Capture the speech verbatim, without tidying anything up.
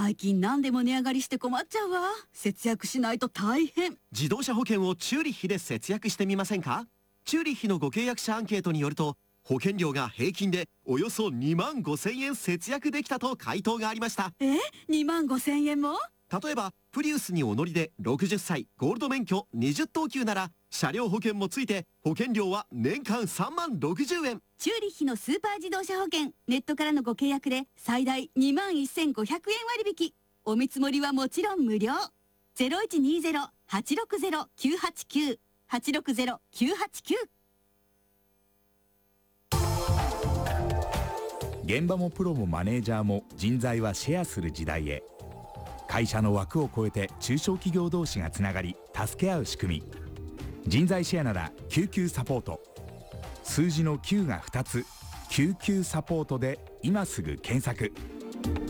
最近何でも値上がりして困っちゃうわ。節約しないと大変。 自動車保険をチューリッヒで節約してみませんか？チューリッヒのご契約者アンケートによると、保険料が平均でおよそにまんごせんえん節約できたと回答がありました。 え、にまんごせんえんも？ 例えばプリウスにお乗りでろくじゅっさいゴールド免許にじゅっとうきゅうなら、車両保険もついて保険料は年間さんまんろくじゅうえん。 チューリッヒのスーパー自動車保険、ネットからのご契約で最大にまんせんごひゃくえん割引。お見積もりはもちろん無料。 ゼロいちにゼロ はちろくゼロ きゅうはちきゅう はちろくゼロ きゅうはちきゅう。 現場もプロもマネージャーも人材はシェアする時代へ。会社の枠を超えて中小企業同士がつながり助け合う仕組み、人材シェアなら救急サポート。数字のきゅうがふたつ、救急サポートで今すぐ検索。